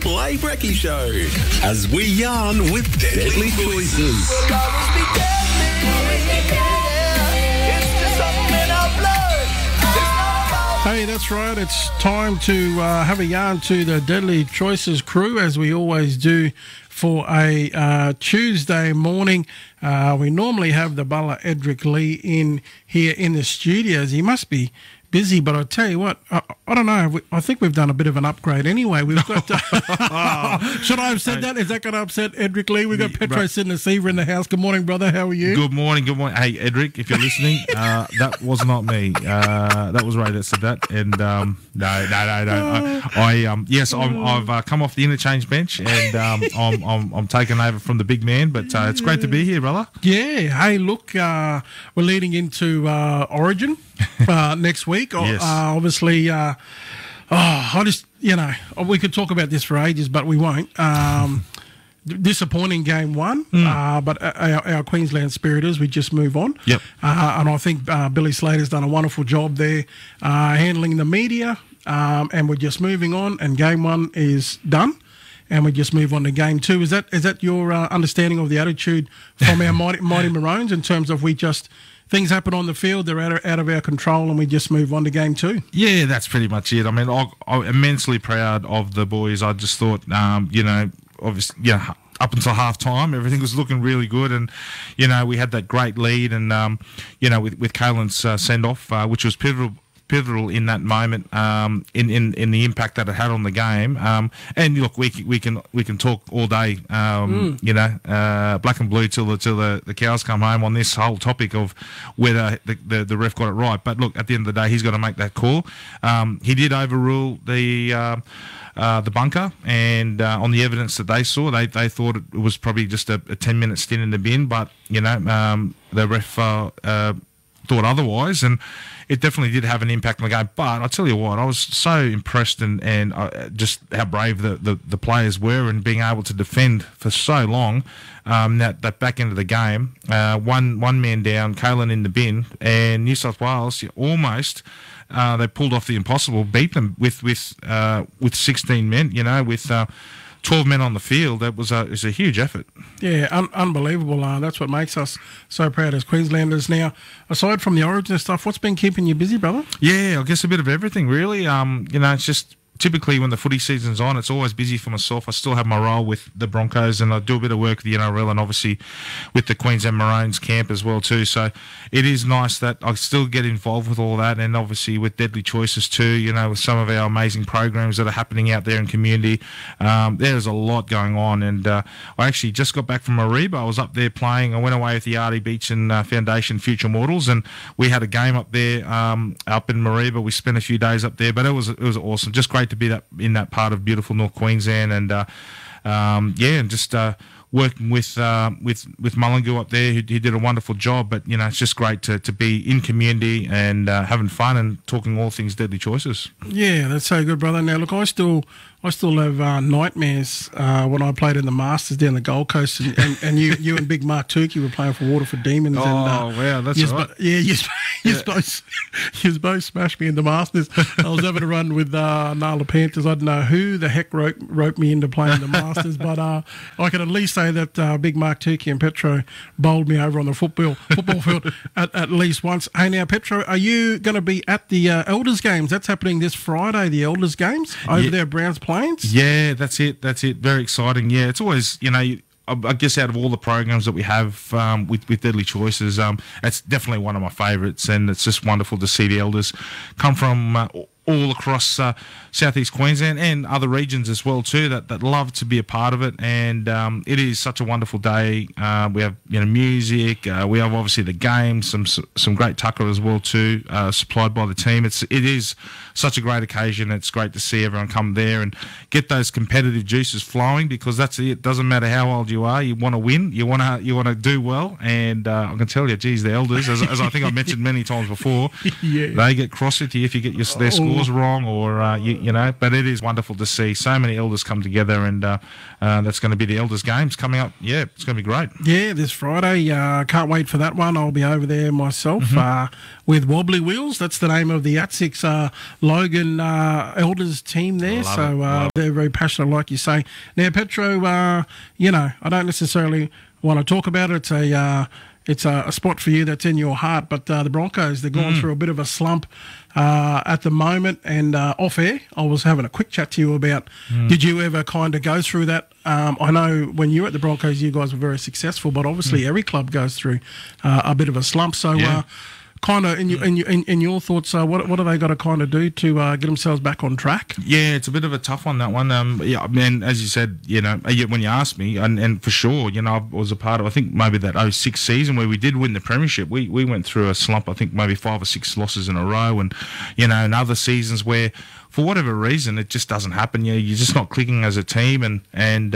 Triple A Brekkie Show as we yarn with Deadly Choices. Hey, that's right. It's time to have a yarn to the Deadly Choices crew, as we always do for a Tuesday morning. We normally have the Bala Edric Lee in here in the studios. He must be busy, but I tell you what, I don't know. I think we've done a bit of an upgrade anyway. We've got. Should I have said that? Is that going to upset Edric Lee? We've got Petro Sidney-Seaver in the house. Good morning, brother. How are you? Good morning. Good morning. Hey, Edric, if you're listening, that was not me. That was Ray that said that. And no. I've come off the interchange bench, and I'm taking over from the big man. But it's great to be here, brother. Yeah. Hey, look, we're leading into Origin next week. Yes. Obviously, I just, we could talk about this for ages, but we won't. Disappointing game one, but our Queensland Spiriters, we just move on. Yep. And I think Billy Slater's done a wonderful job there handling the media, and we're just moving on, and game one is done. And we just move on to game two. Is that your understanding of the attitude from our mighty Maroons in terms of things happen on the field, they're out of our control, and we just move on to game two? Yeah, that's pretty much it. I mean, I'm immensely proud of the boys. I just thought, obviously, up until half time, everything was looking really good, and we had that great lead, and with Caelan's send off, which was pivotal in that moment, in the impact that it had on the game. And look, we can talk all day, black and blue till the cows come home on this whole topic of whether the ref got it right. But look, at the end of the day, he's got to make that call. He did overrule the bunker, and on the evidence that they saw, they thought it was probably just a 10-minute stint in the bin, but the ref thought otherwise, and it definitely did have an impact on the game. But I tell you what, I was so impressed and just how brave the players were, and being able to defend for so long. That back end of the game, one man down, Caelan in the bin, and New South Wales almost. They pulled off the impossible, beat them with 16 men. With 12 men on the field. It was a huge effort. Yeah, unbelievable. That's what makes us so proud as Queenslanders. Now, aside from the Origin stuff, what's been keeping you busy, brother? Yeah, I guess a bit of everything, really. It's just typically when the footy season's on, it's always busy for myself. I still have my role with the Broncos, and I do a bit of work with the NRL, and obviously with the Queensland Maroons camp as well too. So it is nice that I still get involved with all that, and obviously with Deadly Choices too, with some of our amazing programs that are happening out there in community. There's a lot going on, and I actually just got back from Mareeba. I was up there playing. I went away with the Artie Beechin Foundation Future Mortals, and we had a game up there up in Mareeba. We spent a few days up there, but it was awesome. Just great to be in that part of beautiful North Queensland, and and just working with Mullingu up there, who did a wonderful job. But it's just great to be in community and having fun and talking all things Deadly Choices. Yeah, that's so good, brother. Now look, I still have nightmares when I played in the Masters down the Gold Coast, and you and Big Mark Tukey were playing for Waterford Demons. Oh, and, wow, that's right. You both smashed me in the Masters. I was having a run with Nala Panthers. I don't know who the heck roped me into playing the Masters, but I can at least say that Big Mark Tukey and Petro bowled me over on the football field at least once. Hey, now, Petro, are you going to be at the Elders Games? That's happening this Friday, the Elders Games, over there at Browns Plains? Yeah, that's it. Very exciting. Yeah, it's always, I guess out of all the programs that we have with Deadly Choices, it's definitely one of my favourites, and it's just wonderful to see the Elders come from all across southeast Queensland and other regions as well too that love to be a part of it, and it is such a wonderful day. We have music, we have obviously the game, some great tucker as well too, supplied by the team. It is such a great occasion. It's great to see everyone come there and get those competitive juices flowing, because that's it. It doesn't matter how old you are, you want to win, you want to do well, and I can tell you, geez, the Elders, as I think I've mentioned many times before, they get cross with you if you get their score scores wrong, or you know. But it is wonderful to see so many elders come together, and that's going to be the Elders Games coming up. Yeah, it's going to be great. Yeah, this Friday. Can't wait for that one. I'll be over there myself with Wobbly Wheels. That's the name of the ATSIX Logan Elders team there. They're very passionate, like you say. Now, Petro, you know, I don't necessarily want to talk about it. It's a spot for you that's in your heart, but the Broncos, they're going through a bit of a slump at the moment. And off air, I was having a quick chat to you about, did you ever kind of go through that? I know when you were at the Broncos, you guys were very successful, but obviously every club goes through a bit of a slump. So kind of in your thoughts, what have they got to kind of do to get themselves back on track? Yeah, it's a bit of a tough one, that one. Yeah, I mean, as you said, you know, when you asked me, and for sure, you know, I was a part of, I think maybe that 06 season where we did win the premiership. We went through a slump, I think maybe 5 or 6 losses in a row, and you know, and other seasons where for whatever reason it just doesn't happen. You're just not clicking as a team, and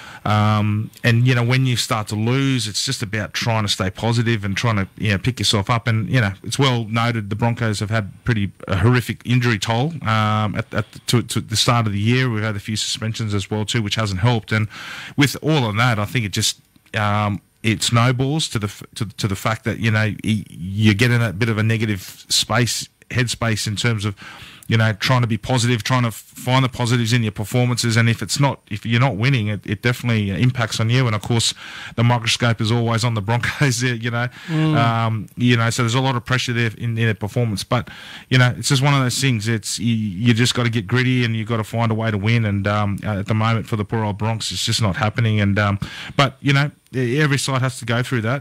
you know, when you start to lose, it's just about trying to stay positive and trying to, you know, pick yourself up. And you know, it's well noted the Broncos have had pretty horrific injury toll to the start of the year. We've had a few suspensions as well too, which hasn't helped. And with all of that, I think it just it snowballs to the fact that, you know, you get in that bit of a negative headspace in terms of, you know, trying to be positive, trying to find the positives in your performances, and if you're not winning, it definitely impacts on you. And of course, the microscope is always on the Broncos, you know. You know, so there's a lot of pressure there in their performance. But you know, it's just one of those things. It's you just got to get gritty, and you've got to find a way to win. And at the moment, for the poor old Bronx, it's just not happening. And but you know, every side has to go through that.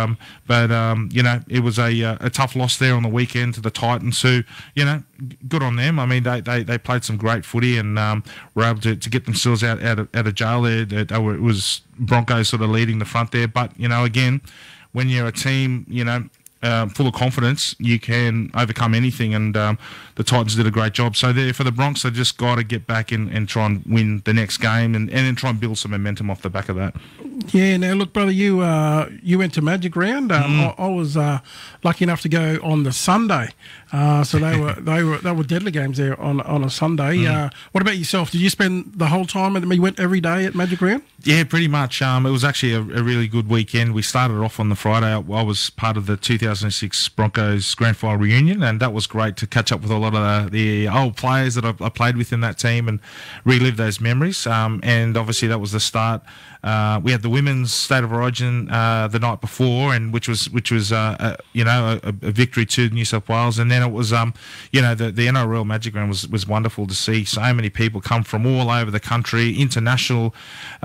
You know, it was a tough loss there on the weekend to the Titans, who, you know, good on them. I mean, they played some great footy and were able to get themselves out of jail there. It was Broncos sort of leading the front there. But, you know, again, when you're a team, you know, full of confidence, you can overcome anything, and the Titans did a great job. So there, for the Bronx, they just got to get back and try and win the next game, and then try and build some momentum off the back of that. Yeah. Now, look, brother, you went to Magic Round. I was lucky enough to go on the Sunday. So they were deadly games there on a Sunday. What about yourself? Did you spend the whole time you went every day at Magic Round? Yeah, pretty much. It was actually a really good weekend. We started off on the Friday. I was part of the 2006 Broncos Grand Final reunion, and that was great to catch up with a lot of the old players that I played with in that team and relive those memories. And obviously that was the start. We had the women's State of Origin the night before, and which was you know, a victory to New South Wales. And then it was you know, the NRL Magic Round was wonderful to see. So many people come from all over the country, international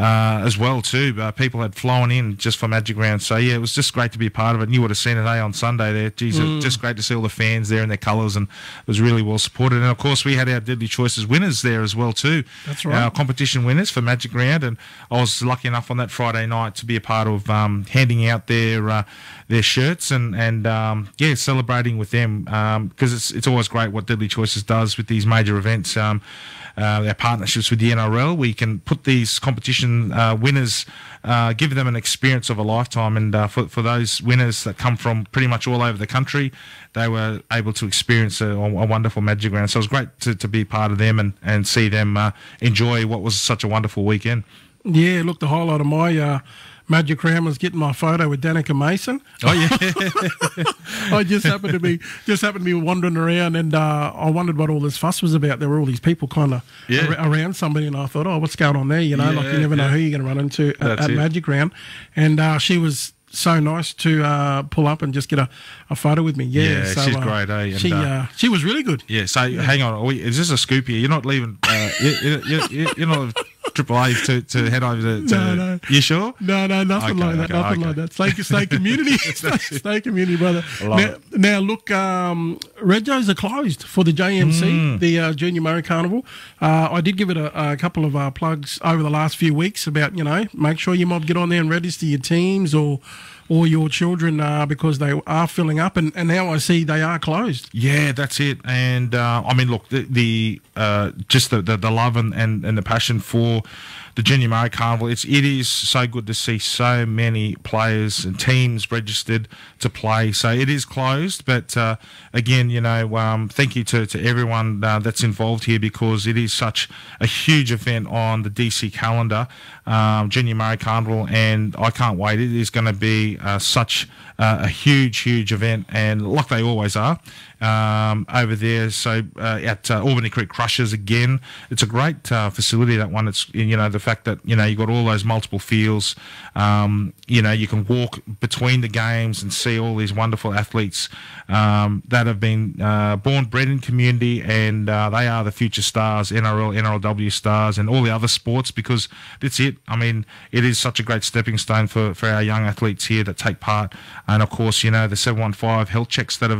as well too. People had flown in just for Magic Round. So yeah, it was just great to be a part of it. And you would have seen it on Sunday there. Geez, it was just great to see all the fans there in their colours, and it was really well supported. And of course, we had our Deadly Choices winners there as well too. That's right. Our competition winners for Magic Round, and I was lucky enough on that Friday night to be a part of handing out their shirts and yeah, celebrating with them, because it's always great what Deadly Choices does with these major events. Our partnerships with the NRL, we can put these competition winners, give them an experience of a lifetime, and for those winners that come from pretty much all over the country, they were able to experience a wonderful Magic Round. So it was great to be part of them and see them enjoy what was such a wonderful weekend. Yeah, look, the highlight of my Magic Round was getting my photo with Danica Mason. Oh yeah, I just happened to be wandering around, and I wondered what all this fuss was about. There were all these people kind of around somebody, and I thought, oh, what's going on there? You know, like you never know who you're going to run into at Magic Round. And she was so nice to pull up and just get a photo with me. Yeah, so, she's great, eh? She was really good. Yeah. So hang on, is this a scoop here? You're not leaving? You're not Triple A to head over to no. You sure? No, nothing like that. Nothing like that. Stay community. Stay community, brother. Now look, Regos are closed for the JMC, the Junior Murray Carnival. I did give it a couple of plugs over the last few weeks about, you know, make sure you mob get on there and register your teams or your children because they are filling up, and now I see they are closed. Yeah, that's it. And I mean, look, the just the love and the passion for the the Junior Murray Carnival. It is so good to see so many players and teams registered to play. So it is closed, but again, thank you to everyone that's involved here, because it is such a huge event on the DC calendar, Junior Murray Carnival, and I can't wait. It is going to be such a huge event, and like they always are over there. So at Albany Creek Crushers again, it's a great facility, that one. It's the fact that you got all those multiple fields. You can walk between the games and see all these wonderful athletes that have been born, bred in community, and they are the future stars, NRL, NRLW stars, and all the other sports, because that's it. I mean, it is such a great stepping stone for our young athletes here that take part. And of course, the 715 health checks that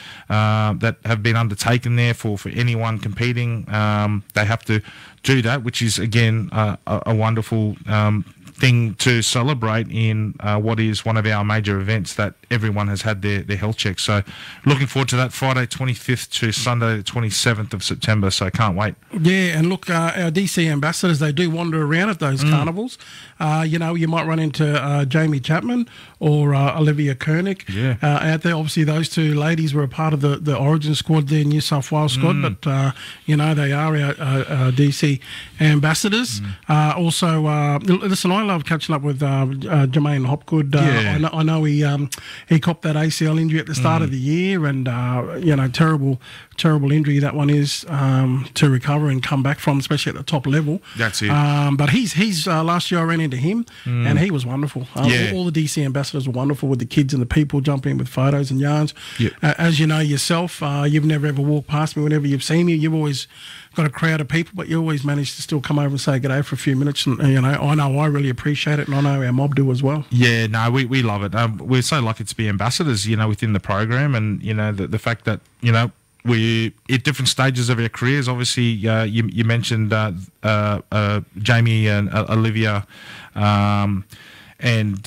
have been undertaken there for anyone competing. They have to do that, which is again a wonderful thing to celebrate in what is one of our major events, that everyone has had their health check. So looking forward to that, Friday 25th to Sunday the 27th of September, so can't wait. Yeah, and look, our DC ambassadors, they do wander around at those carnivals. You might run into Jamie Chapman or Olivia Koenig out there. Obviously, those two ladies were a part of the Origin squad there, New South Wales squad, but, they are our DC ambassadors. Also, listen, I love catching up with Jermaine Hopgood. I know he copped that ACL injury at the start of the year, and terrible injury that one is to recover and come back from, especially at the top level. That's it. But he's last year I ran into him, and he was wonderful. All the DC ambassadors were wonderful, with the kids and the people jumping in with photos and yarns. As you know yourself, you've never ever walked past me. Whenever you've seen me, you've always got a crowd of people, but you always manage to still come over and say good day for a few minutes. And I know I really appreciate it, and I know our mob do as well. Yeah, no, we love it. We're so lucky to be ambassadors, within the program, and the fact that we at different stages of our careers. Obviously, you mentioned Jamie and Olivia, and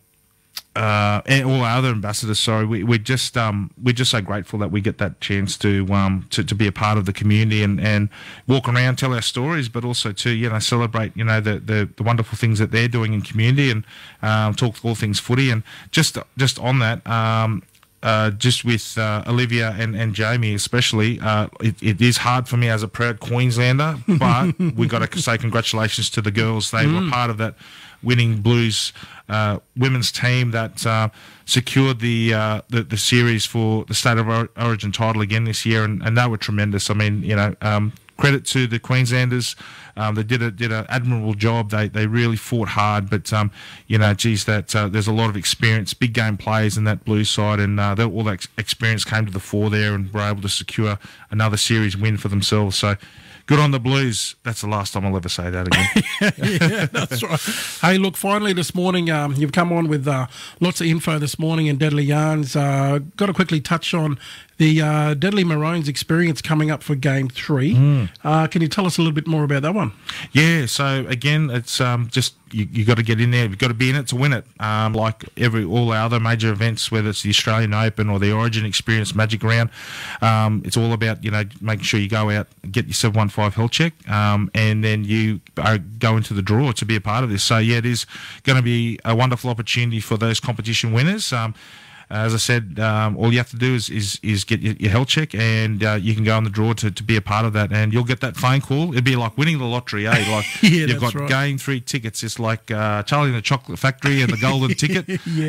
all our other ambassadors. Sorry, we're just so grateful that we get that chance to be a part of the community and walk around, tell our stories, but also to celebrate the wonderful things that they're doing in community, and talk all things footy. And just on that. Just with Olivia and Jamie especially, it is hard for me as a proud Queenslander, but we got to say congratulations to the girls. They were part of that winning Blues women's team that secured the series for the State of Origin title again this year, and they were tremendous. I mean, credit to the Queenslanders. They did an admirable job. They really fought hard, but there's a lot of experience, big game players in that Blues side, and all that experience came to the fore there, and were able to secure another series win for themselves. So good on the Blues. That's the last time I'll ever say that again. Yeah, that's right. Hey, look, finally this morning, you've come on with lots of info this morning in Deadly Yarns. Got to quickly touch on the Deadly Maroons experience coming up for Game 3. Can you tell us a little bit more about that one? Yeah, so again, it's just you got to get in there. You've got to be in it to win it. Like all our other major events, whether it's the Australian Open or the Origin Experience Magic Round, it's all about making sure you go out, get your 715 health check, and then you go into the draw to be a part of this. So yeah, it is going to be a wonderful opportunity for those competition winners. As I said, all you have to do is get your health check, and you can go on the draw to be a part of that, and you'll get that phone call. It'd be like winning the lottery, eh? Like you've got Game 3 tickets. It's like Charlie and the Chocolate Factory and the golden ticket.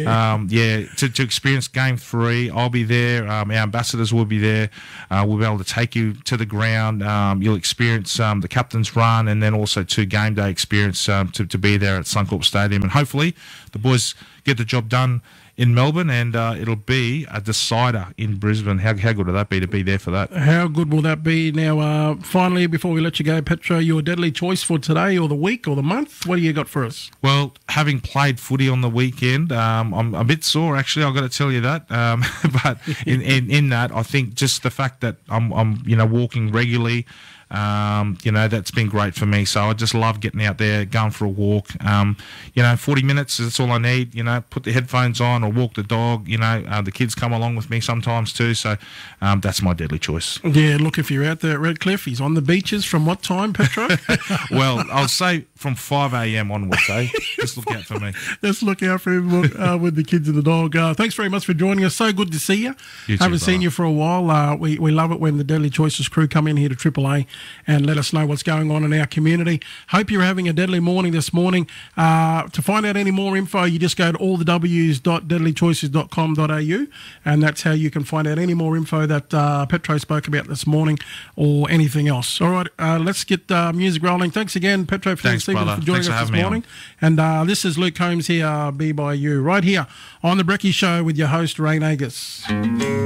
To experience Game 3, I'll be there. Our ambassadors will be there. We'll be able to take you to the ground. You'll experience the captain's run, and then also 2 game day experience to be there at Suncorp Stadium, and hopefully the boys get the job done in Melbourne, and it'll be a decider in Brisbane. How good would that be to be there for that? How good will that be? Now, finally, before we let you go, Petro, your deadly choice for today or the week or the month, what do you got for us? Well, having played footy on the weekend, I'm a bit sore, actually, I've got to tell you that. But in that, I think just the fact that I'm walking regularly, that's been great for me. So I just love getting out there, going for a walk. 40 minutes, that's all I need. Put the headphones on or walk the dog. The kids come along with me sometimes too. So that's my deadly choice. Yeah, look, if you're out there at Redcliffe, he's on the beaches from what time, Petro? Well, I'll say from 5 a.m. onwards, eh? Just look out for me. Let's look out for him with the kids and the dog. Thanks very much for joining us. So good to see you. Haven't seen you for a while. We love it when the Deadly Choices crew come in here to Triple A and let us know what's going on in our community. Hope you're having a deadly morning this morning. To find out any more info, you just go to allthews.deadlychoices.com.au, and that's how you can find out any more info that Petro spoke about this morning or anything else. All right, let's get music rolling. Thanks again, Petro, for joining us this morning. And this is Luke Combs here, Be By You, right here on The Brecky Show with your host, Ray Nagus.